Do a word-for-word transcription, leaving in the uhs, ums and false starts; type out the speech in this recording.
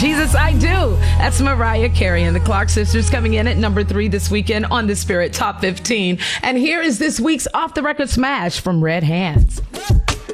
Jesus, I do. That's Mariah Carey and the Clark Sisters coming in at number three this weekend on the Spirit Top fifteen. And here is this week's Off the Record Smash from Red Hands.